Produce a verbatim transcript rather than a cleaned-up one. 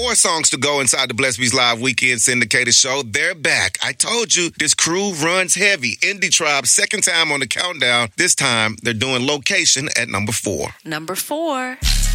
Four songs to go inside the Blessed Beats Live Weekend Syndicated Show. They're back. I told you this crew runs heavy. Indie Tribe, second time on the countdown. This time, they're doing Location at number four. Number four.